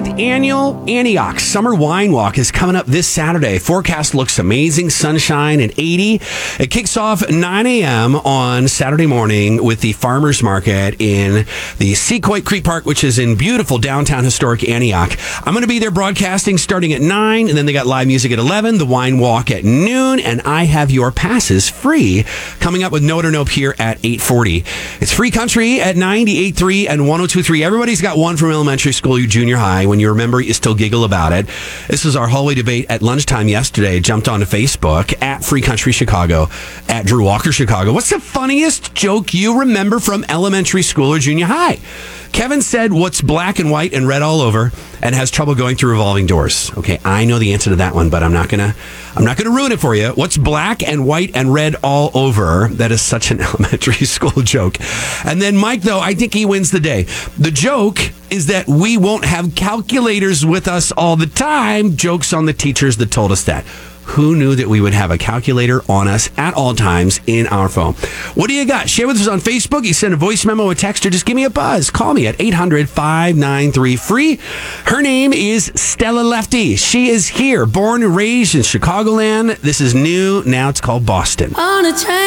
7th annual Antioch Summer Wine Walk is coming up this Saturday. Forecast looks amazing, sunshine and 80. It kicks off 9 a.m. on Saturday morning with the farmers market in the Sequoia Creek Park, which is in beautiful downtown historic Antioch. I'm going to be there broadcasting starting at 9, and then they got live music at 11, the wine walk at noon, and I have your passes free coming up with Note or Nope here at 8:40. It's Free Country at 98.3 and 102.3. Everybody's got one from elementary school, you junior high. When you remember, you still giggle about it. This is our hallway debate at lunchtime yesterday. Jumped onto Facebook at Free Country Chicago, at Drew Walker Chicago. What's the funniest joke you remember from elementary school or junior high? Kevin said, what's black and white and red all over and has trouble going through revolving doors? Okay, I know the answer to that one, but I'm not gonna ruin it for you. What's black and white and red all over? That is such an elementary school joke. And then Mike, though, I think he wins the day. The joke is that we won't have calculators with us all the time. Jokes on the teachers that told us that. Who knew that we would have a calculator on us at all times in our phone? What do you got? Share with us on Facebook. You send a voice memo, a text, or just give me a buzz. Call me at 800-593-FREE. Her name is Stella Lefty. She is here, born and raised in Chicagoland. This is new. Now it's called Boston. On a train.